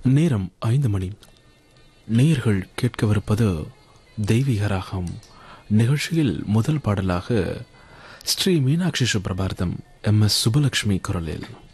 நேரம் 5 மணி. நேயர்கள் கேட்கவிருப்பது தெய்வீக ராகம். நிகழ்ச்சியில் முதல் பாடலாக ஸ்ரீ மீனாட்சி சுப்ரபாரதம் MS சுபலட்சுமி குரலில்